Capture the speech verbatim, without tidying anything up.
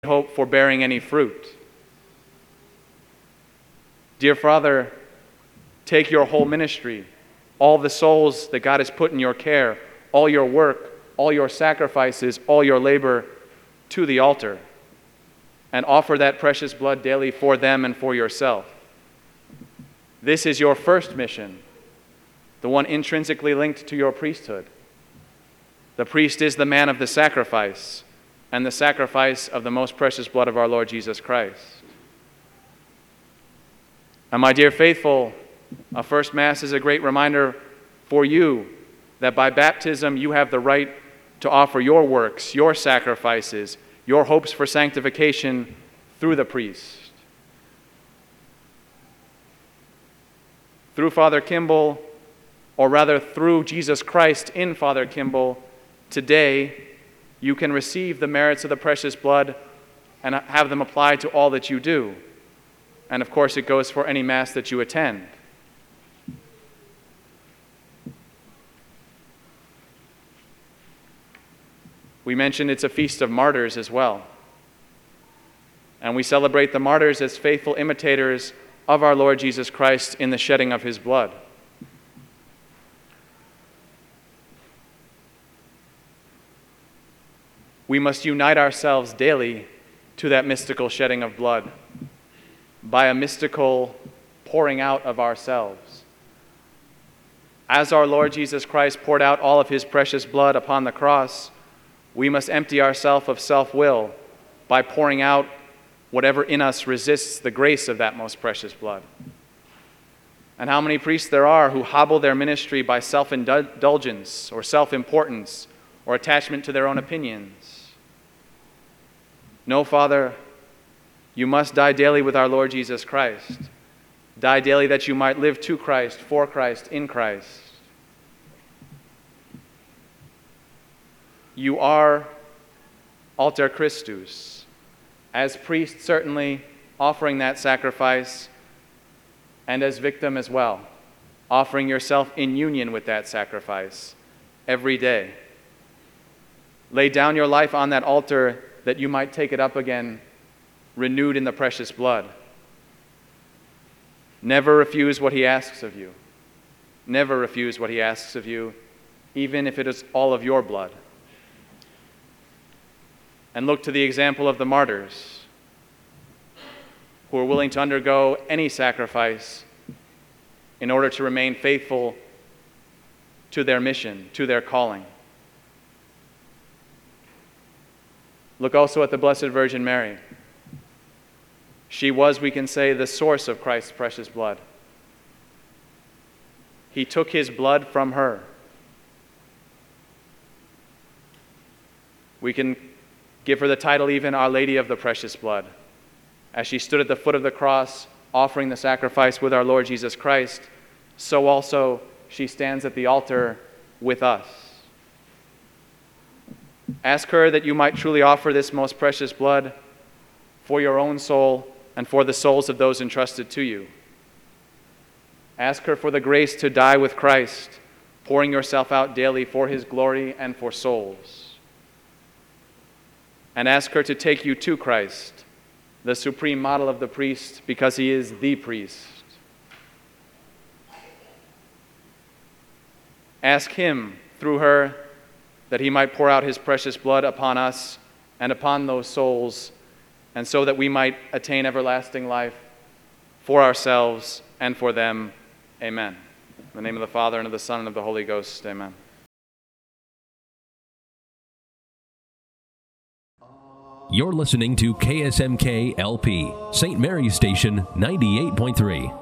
hope for bearing any fruit. Dear Father, take your whole ministry, all the souls that God has put in your care, all your work, all your sacrifices, all your labor to the altar, and offer that precious blood daily for them and for yourself. This is your first mission, the one intrinsically linked to your priesthood. The priest is the man of the sacrifice, and the sacrifice of the most precious blood of our Lord Jesus Christ. And my dear faithful, a first Mass is a great reminder for you that by baptism you have the right to offer your works, your sacrifices, your hopes for sanctification through the priest. Through Father Kimball, or rather through Jesus Christ in Father Kimball, today you can receive the merits of the precious blood and have them applied to all that you do. And of course it goes for any Mass that you attend. We mentioned it's a feast of martyrs as well. And we celebrate the martyrs as faithful imitators of our Lord Jesus Christ in the shedding of his blood. We must unite ourselves daily to that mystical shedding of blood by a mystical pouring out of ourselves. As our Lord Jesus Christ poured out all of his precious blood upon the cross, we must empty ourselves of self-will by pouring out whatever in us resists the grace of that most precious blood. And how many priests there are who hobble their ministry by self-indulgence or self-importance or attachment to their own opinions. No, Father, you must die daily with our Lord Jesus Christ. Die daily that you might live to Christ, for Christ, in Christ. You are alter Christus, as priest certainly offering that sacrifice, and as victim as well, offering yourself in union with that sacrifice every day. Lay down your life on that altar that you might take it up again, renewed in the precious blood. Never refuse what he asks of you. Never refuse what he asks of you, even if it is all of your blood. And look to the example of the martyrs, who are willing to undergo any sacrifice in order to remain faithful to their mission, to their calling. Look also at the Blessed Virgin Mary. She was, we can say, the source of Christ's precious blood. He took his blood from her. We can give her the title even Our Lady of the Precious Blood, as she stood at the foot of the cross offering the sacrifice with our Lord Jesus Christ, so also she stands at the altar with us. Ask her that you might truly offer this most precious blood for your own soul and for the souls of those entrusted to you. Ask her for the grace to die with Christ, pouring yourself out daily for his glory and for souls. And ask her to take you to Christ, the supreme model of the priest, because he is the priest. Ask him, through her, that he might pour out his precious blood upon us and upon those souls, and so that we might attain everlasting life for ourselves and for them. Amen. In the name of the Father, and of the Son, and of the Holy Ghost. Amen. You're listening to K S M K L P, Saint Mary's Station ninety-eight point three.